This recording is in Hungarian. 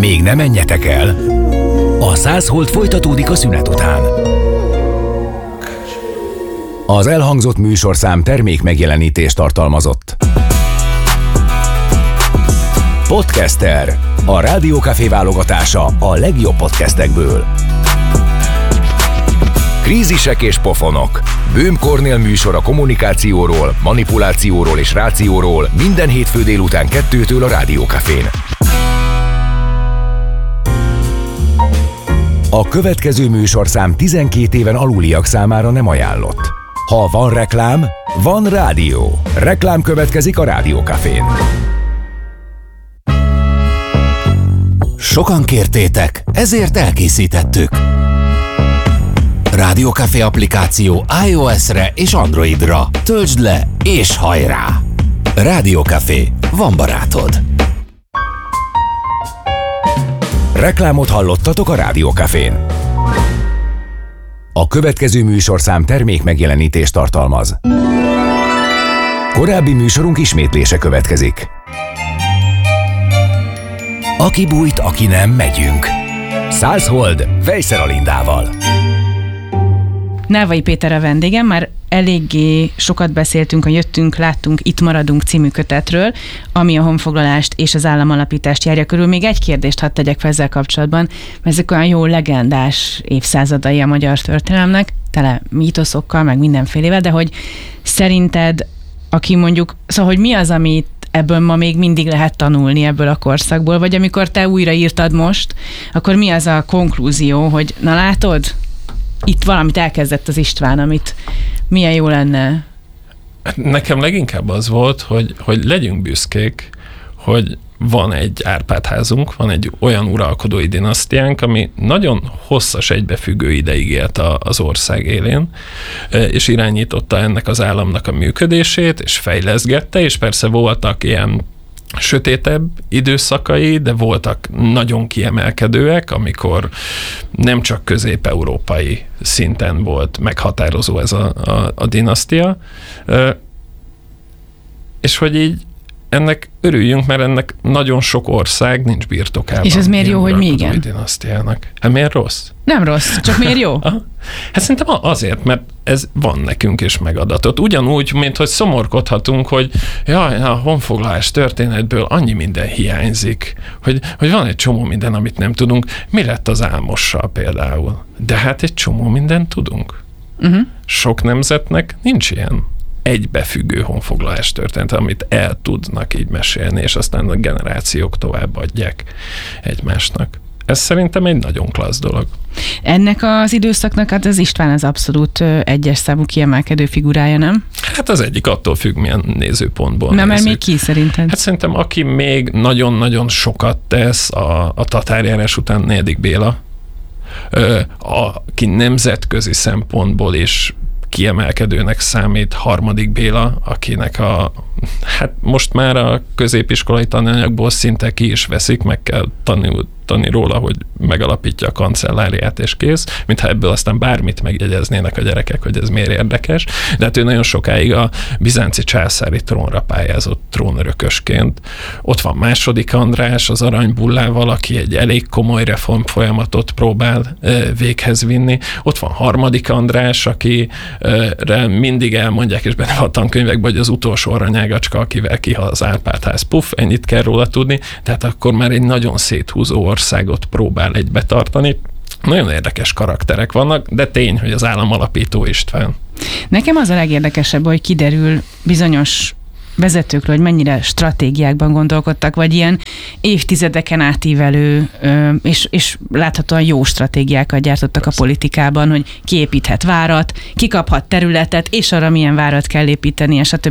Még ne menjetek el! A 100 Hold folytatódik a szünet után. Az elhangzott műsorszám termék megjelenítést tartalmazott. Podcaster. A Rádió Café válogatása a legjobb podcastekből. Krízisek és pofonok. Böhm Kornél műsor a kommunikációról, manipulációról és rációról minden hétfő délután 2-től a Rádió Cafén. A következő műsorszám 12 éven aluliak számára nem ajánlott. Ha van reklám, van rádió. Reklám következik a Rádió Cafén. Sokan kértétek, ezért elkészítettük. Rádió Café applikáció iOS-re és Androidra. Töltsd le és hajrá! Rádió Café, van barátod. Reklámot hallottatok a Rádió Cafén. A következő műsorszám termék megjelenítést tartalmaz. Korábbi műsorunk ismétlése következik. Aki bújt, aki nem, megyünk. 100 Hold, Vejszer Alindával. Návai Péter a vendégem, már eléggé sokat beszéltünk a Jöttünk, láttunk, itt maradunk című kötetről, ami a honfoglalást és az államalapítást járja körül. Még egy kérdést hadd tegyek fel ezzel kapcsolatban, mert ezek olyan jó legendás évszázadai a magyar történelemnek, tele mítoszokkal, meg mindenfélevel, de hogy szerinted, aki mondjuk, szóval, hogy mi az, amit ebből ma még mindig lehet tanulni ebből a korszakból, vagy amikor te újraírtad most, akkor mi az a konklúzió, hogy na látod, itt valamit elkezdett az István, amit milyen jó lenne? Nekem leginkább az volt, hogy legyünk büszkék, hogy van egy Árpád-házunk, van egy olyan uralkodói dinasztiánk, ami nagyon hosszas egybefüggő ideig élt az ország élén, és irányította ennek az államnak a működését, és fejleszgette, és persze voltak ilyen sötétebb időszakai, de voltak nagyon kiemelkedőek, amikor nem csak közép-európai szinten volt meghatározó ez a dinasztia, és hogy így ennek örüljünk, mert ennek nagyon sok ország nincs birtokában. És ez miért jó, hogy mi igen? Dinasztiának. Hát miért rossz? Nem rossz, csak miért jó? Hát szerintem azért, mert ez van nekünk is megadatott. Ugyanúgy, mint hogy szomorkodhatunk, hogy jaj, a honfoglalás történetből annyi minden hiányzik, hogy van egy csomó minden, amit nem tudunk. Mi lett az Álmossal például? De hát egy csomó mindent tudunk. Sok nemzetnek nincs ilyen egybefüggő honfoglalás történet, amit el tudnak így mesélni, és aztán a generációk továbbadják egymásnak. Ez szerintem egy nagyon klassz dolog. Ennek az időszaknak hát az István az abszolút egyes számú kiemelkedő figurája, nem? Hát az egyik attól függ, milyen nézőpontból nézzük. Mert még ki szerinted? Hát szerintem aki még nagyon-nagyon sokat tesz a tatárjárás után, Negyedik Béla, aki nemzetközi szempontból is kiemelkedőnek számít, Harmadik Béla, akinek hát most már a középiskolai tananyagból szinte ki is veszik, meg kell tanítani róla, hogy megalapítja a kancelláriát és kész, mintha ebből aztán bármit megjegyeznének a gyerekek, hogy ez miért érdekes. De hát ő nagyon sokáig a bizánci császári trónra pályázott trónörökösként. Ott van II. András az Aranybullával, aki egy elég komoly reform folyamatot próbál véghez vinni. Ott van III. András, akire mindig elmondják, és benne van a tankönyvekben, hogy az utolsó aranyágacska, akivel kihal az Árpád-ház. Puff, ennyit kell róla tudni. Tehát akkor már egy nagyon széthúzó országot próbál egybe tartani. Nagyon érdekes karakterek vannak, de tény, hogy az államalapító István. Nekem az a legérdekesebb, hogy kiderül bizonyos vezetőkről, hogy mennyire stratégiákban gondolkodtak, vagy ilyen évtizedeken átívelő, és láthatóan jó stratégiákat gyártottak a politikában, hogy ki építhet várat, ki kaphat területet, és arra milyen várat kell építeni, stb.